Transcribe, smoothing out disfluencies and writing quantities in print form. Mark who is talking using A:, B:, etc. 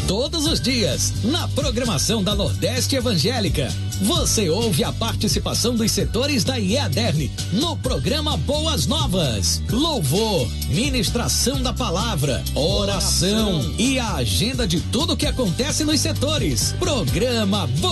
A: Todos os dias, na programação da Nordeste Evangélica, você ouve a participação dos setores da IEADERN no programa Boas Novas. Louvor, ministração da palavra, oração e a agenda de tudo que acontece nos setores. Programa